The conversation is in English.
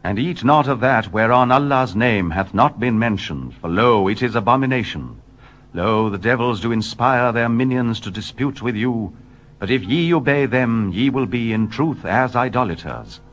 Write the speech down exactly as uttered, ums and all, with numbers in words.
And eat not of that whereon Allah's name hath not been mentioned, for lo, it is abomination. Lo, the devils do inspire their minions to dispute with you, but if ye obey them, ye will be in truth as idolaters.